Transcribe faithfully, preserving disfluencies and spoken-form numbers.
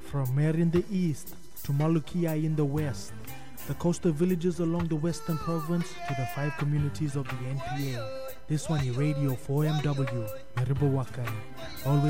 From Mer in the east to Malukia in the west, the coastal villages along the western province to the five communities of the N P A. This one is Radio four M W, Meribowakan. Always